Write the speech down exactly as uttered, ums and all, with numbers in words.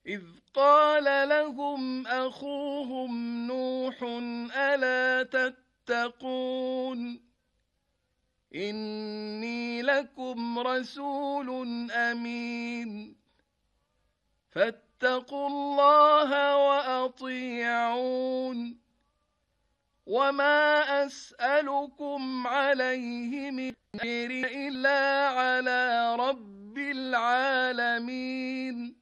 إذ قال لهم أخوهم نوح ألا تتقون إني لكم رسول أمين فاتقوا الله وأطيعون وما أسألكم عليه من أجر إلا على رب العالمين